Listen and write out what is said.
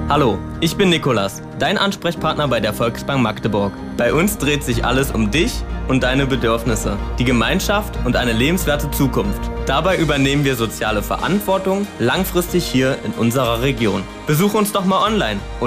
Hallo, ich bin Nikolas, dein Ansprechpartner bei der Volksbank Magdeburg. Bei uns dreht sich alles um dich und deine Bedürfnisse, die Gemeinschaft und eine lebenswerte Zukunft. Dabei übernehmen wir soziale Verantwortung langfristig hier in unserer Region. Besuche uns doch mal online